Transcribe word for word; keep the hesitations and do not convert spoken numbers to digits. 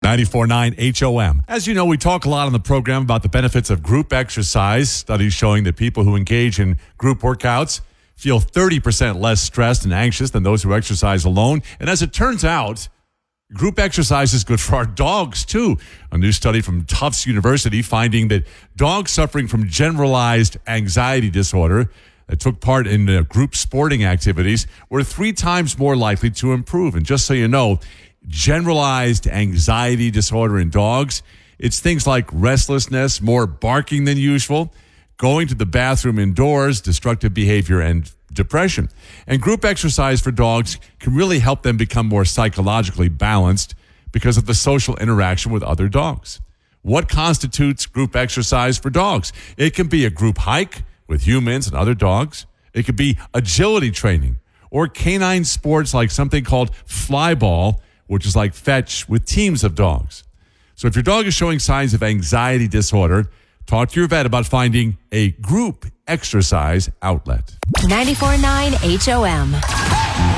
ninety-four point nine H O M. As you know, we talk a lot on the program about the benefits of group exercise. Studies showing that people who engage in group workouts feel thirty percent less stressed and anxious than those who exercise alone. And as it turns out, group exercise is good for our dogs, too. A new study from Tufts University finding that dogs suffering from generalized anxiety disorder that took part in uh, group sporting activities were three times more likely to improve. And just so you know, generalized anxiety disorder in dogs, it's things like restlessness, more barking than usual, going to the bathroom indoors, destructive behavior, and depression. And group exercise for dogs can really help them become more psychologically balanced because of the social interaction with other dogs. What constitutes group exercise for dogs? It can be a group hike with humans and other dogs. It could be agility training or canine sports like something called flyball, which is like fetch with teams of dogs. So if your dog is showing signs of anxiety disorder, talk to your vet about finding a group exercise outlet. ninety-four point nine H O M.